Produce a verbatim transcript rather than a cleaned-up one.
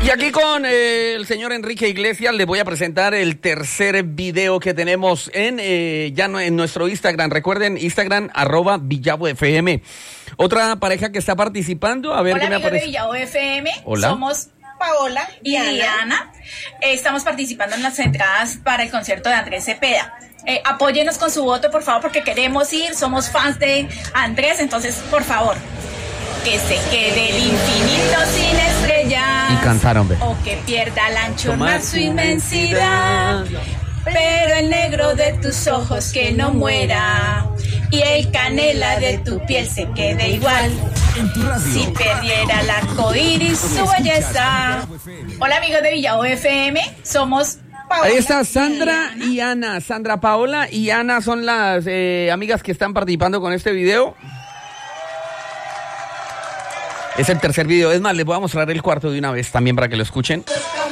Y aquí con eh, el señor Enrique Iglesias les voy a presentar el tercer video que tenemos en eh, ya no, en nuestro Instagram. Recuerden, Instagram, arroba Villavo F M. Otra pareja que está participando, a ver Hola, qué me amigos aparece. de Villavo F M. Hola. Somos Paola y Ana. Diana. Eh, estamos participando en las entradas para el concierto de Andrés Cepeda. Eh, apóyenos con su voto, por favor, porque queremos ir. Somos fans de Andrés, entonces, por favor, que se quede el infinito sin estrellas. Y cantaron, ve. O que pierda al ancho mar su inmensidad. Pero el negro de tus ojos que no muera. Y el canela de tu piel se quede igual. Si perdiera el arco iris su belleza. Hola, amigos de Villavo F M. Somos Paola. Ahí está Sandra y Ana. Sandra, Paola y Ana son las eh, amigas que están participando con este video. Es el tercer video. Es más, les voy a mostrar el cuarto de una vez también para que lo escuchen.